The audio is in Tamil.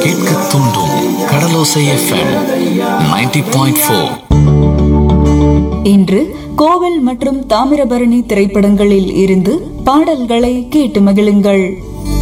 கேட்க தூண்டும் கடலோசை எஃப்எம் 90.4. இன்று கோவில் மற்றும் தாமிரபரணி திரைப்படங்களில் இருந்து பாடல்களை கேட்டு மகிழுங்கள்.